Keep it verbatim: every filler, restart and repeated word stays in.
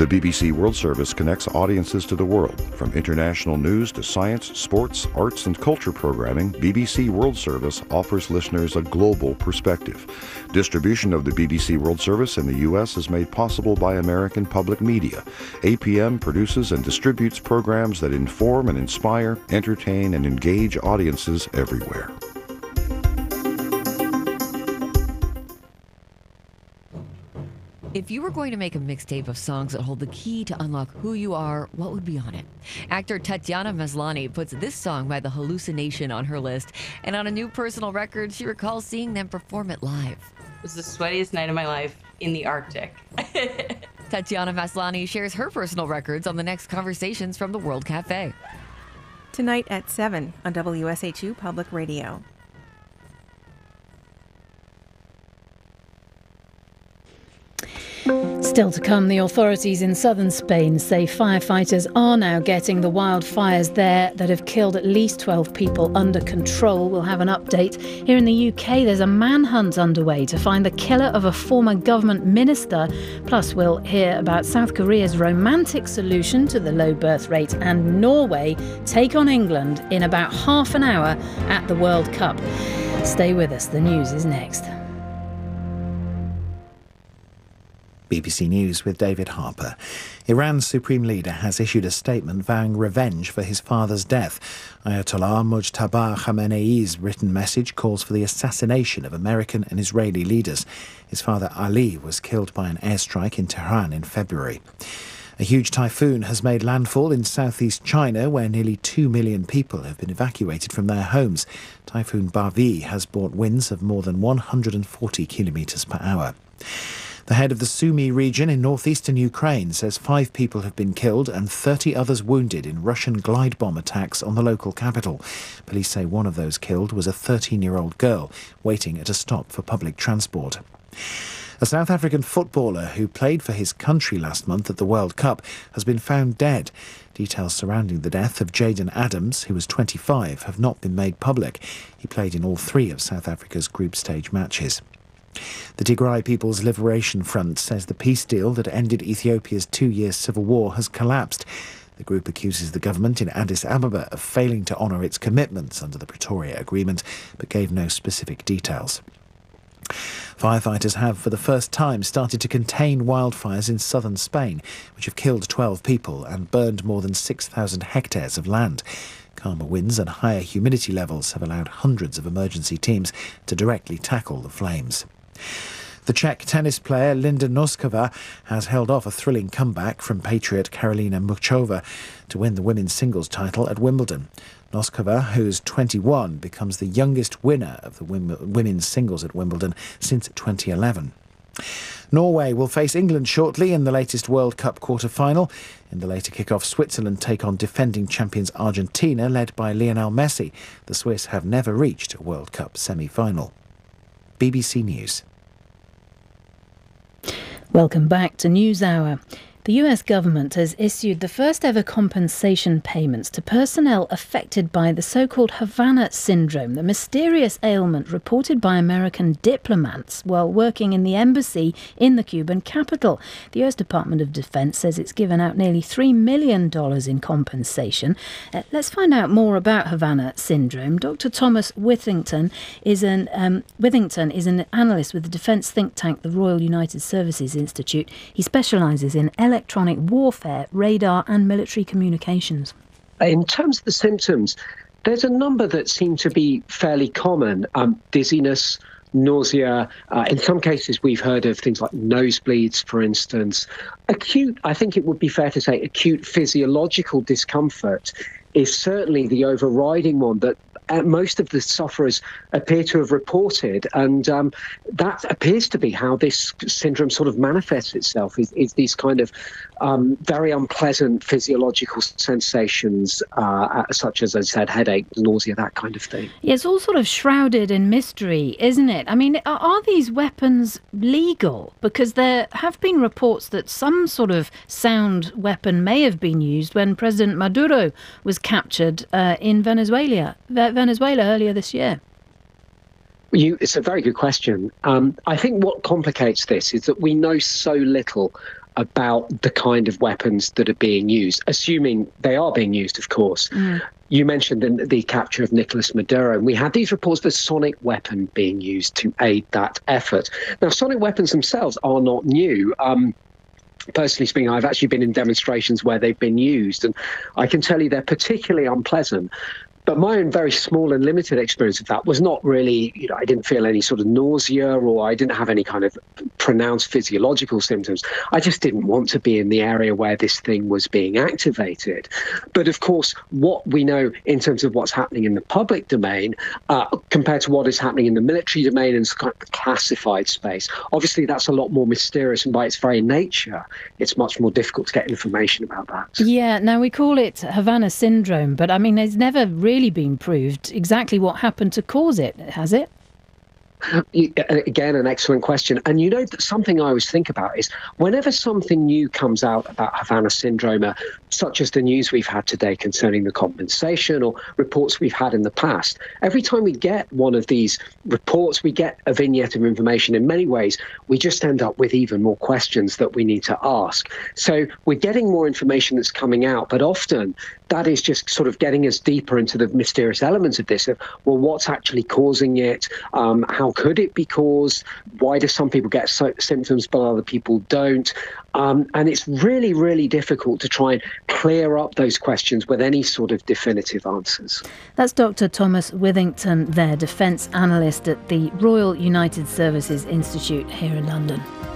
The B B C World Service connects audiences to the world. From international news to science, sports, arts, and culture programming, B B C World Service offers listeners a global perspective. Distribution of the B B C World Service in the U S is made possible by American Public Media. A P M produces and distributes programs that inform and inspire, entertain, and engage audiences everywhere. If you were going to make a mixtape of songs that hold the key to unlock who you are, what would be on it? Actor Tatiana Maslany puts this song by The Hallucination on her list, and on a new personal record, she recalls seeing them perform it live. It was the sweatiest night of my life in the Arctic. Tatiana Maslany shares her personal records on the next Conversations from the World Cafe. Tonight at seven on W S H U Public Radio. Still to come, the authorities in southern Spain say firefighters are now getting the wildfires there that have killed at least twelve people under control. We'll have an update. Here in the U K, there's a manhunt underway to find the killer of a former government minister. Plus, we'll hear about South Korea's romantic solution to the low birth rate, and Norway take on England in about half an hour at the World Cup. Stay with us. The news is next. B B C News with David Harper. Iran's supreme leader has issued a statement vowing revenge for his father's death. Ayatollah Mujtaba Khamenei's written message calls for the assassination of American and Israeli leaders. His father Ali was killed by an airstrike in Tehran in February. A huge typhoon has made landfall in southeast China, where nearly two million people have been evacuated from their homes. Typhoon Bavi has brought winds of more than one hundred forty kilometres per hour. The head of the Sumy region in northeastern Ukraine says five people have been killed and thirty others wounded in Russian glide bomb attacks on the local capital. Police say one of those killed was a thirteen-year-old girl waiting at a stop for public transport. A South African footballer who played for his country last month at the World Cup has been found dead. Details surrounding the death of Jaden Adams, who was twenty-five, have not been made public. He played in all three of South Africa's group stage matches. The Tigray People's Liberation Front says the peace deal that ended Ethiopia's two-year civil war has collapsed. The group accuses the government in Addis Ababa of failing to honour its commitments under the Pretoria Agreement, but gave no specific details. Firefighters have, for the first time, started to contain wildfires in southern Spain, which have killed twelve people and burned more than six thousand hectares of land. Calmer winds and higher humidity levels have allowed hundreds of emergency teams to directly tackle the flames. The Czech tennis player Linda Noskova has held off a thrilling comeback from patriot Karolina Muchova to win the women's singles title at Wimbledon. Noskova, who's twenty-one, becomes the youngest winner of the women's singles at Wimbledon since twenty eleven. Norway will face England shortly in the latest World Cup quarter-final. In the later kick-off, Switzerland take on defending champions Argentina, led by Lionel Messi. The Swiss have never reached a World Cup semi-final. B B C News. Welcome back to NewsHour. The U S government has issued the first ever compensation payments to personnel affected by the so-called Havana syndrome, the mysterious ailment reported by American diplomats while working in the embassy in the Cuban capital. The U S Department of Defense says it's given out nearly three million dollars in compensation. Uh, let's find out more about Havana syndrome. Doctor Thomas Withington is an um, Withington is an analyst with the defence think tank, the Royal United Services Institute. He specialises in electronic warfare, radar and military communications. In terms of the symptoms, there's a number that seem to be fairly common. Um, dizziness, nausea. Uh, in some cases, we've heard of things like nosebleeds, for instance. Acute, I think it would be fair to say, acute physiological discomfort is certainly the overriding one that uh, most of the sufferers appear to have reported. And um, that appears to be how this syndrome sort of manifests itself, is, is these kind of um, very unpleasant physiological sensations, uh, such as, as I said, headache, nausea, that kind of thing. Yeah, it's all sort of shrouded in mystery, isn't it? I mean, are, are these weapons legal? Because there have been reports that some sort of sound weapon may have been used when President Maduro was captured uh, in Venezuela, Venezuela earlier this year. You, it's a very good question. Um, I think what complicates this is that we know so little about the kind of weapons that are being used, assuming they are being used, of course. Mm. You mentioned the, the capture of Nicolas Maduro, and we had these reports of a sonic weapon being used to aid that effort. Now, sonic weapons themselves are not new. Um, Personally speaking, I've actually been in demonstrations where they've been used, and I can tell you they're particularly unpleasant. But my own very small and limited experience of that was not really, you know, I didn't feel any sort of nausea, or I didn't have any kind of pronounced physiological symptoms. I just didn't want to be in the area where this thing was being activated. But of course, what we know in terms of what's happening in the public domain uh, compared to what is happening in the military domain and kind of the classified space, obviously that's a lot more mysterious, and by its very nature, it's much more difficult to get information about that. Yeah, now we call it Havana syndrome, but I mean, there's never really really been proved exactly what happened to cause it, has it? Again, an excellent question. And you know, something I always think about is whenever something new comes out about Havana syndrome, uh, such as the news we've had today concerning the compensation or reports we've had in the past, every time we get one of these reports, we get a vignette of information. In many ways, we just end up with even more questions that we need to ask. So we're getting more information that's coming out, but often that is just sort of getting us deeper into the mysterious elements of this, of, well, what's actually causing it? Um, how could it be caused? Why do some people get so- symptoms but other people don't? Um, and it's really, really difficult to try and clear up those questions with any sort of definitive answers. That's Doctor Thomas Withington there, Defence Analyst at the Royal United Services Institute here in London.